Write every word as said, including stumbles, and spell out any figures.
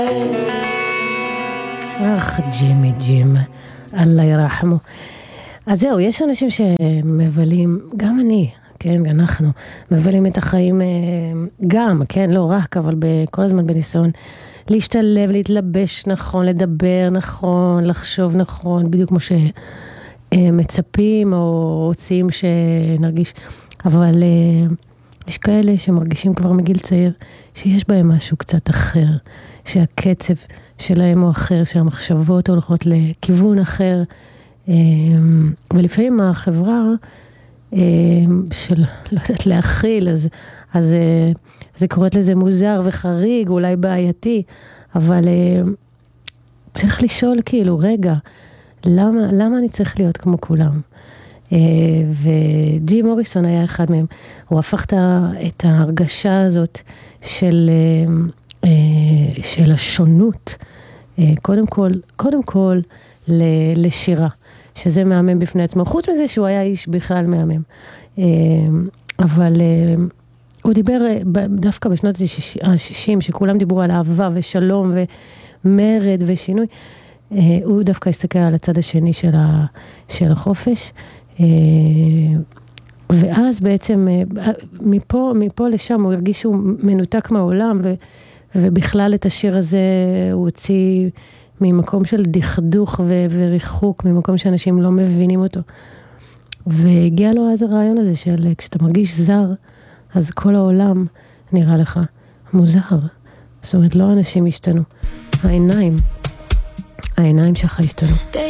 אך ג'ימי ג'ים, אללה ירחמו. אז זהו, יש אנשים שמבלים, גם אני, כן, אנחנו, מבלים את החיים גם, כן, לא רק, אבל כל הזמן בניסיון להשתלב, להתלבש נכון, לדבר נכון, לחשוב נכון, בדיוק כמו שמצפים או רוצים שנרגיש. אבל יש כאלה שמרגישים כבר מגיל צעיר שיש בהם משהו קצת אחר, שהקצב שלהם הוא אחר, שהמחשבות הולכות לכיוון אחר, ולפעמים החברה של לא יודעת להכיל, אז, אז זה קוראת לזה מוזר וחריג, אולי בעייתי, אבל צריך לשאול כאילו, רגע, למה, למה אני צריך להיות כמו כולם? וג'י מוריסון היה אחד מהם, הוא הפך את ההרגשה הזאת של, של השונות, קודם כל, קודם כל לשירה, שזה מהמם בפני עצמו, חוץ מזה שהוא היה איש בכלל מהמם, אבל הוא דיבר דווקא בשנות ה-שישים, שכולם דיברו על אהבה ושלום ומרד ושינוי, הוא דווקא הסתכל על הצד השני של, ה, של החופש, ואז בעצם מפה, מפה לשם הוא הרגיש שהוא מנותק מהעולם, ו, ובכלל את השיר הזה הוא הוציא ממקום של דכדוך ו, וריחוק, ממקום שאנשים לא מבינים אותו. והגיע לו אז הרעיון הזה של כשאתה מרגיש זר, אז כל העולם נראה לך מוזר. זאת אומרת, לא אנשים השתנו, העיניים, העיניים שלך השתנו.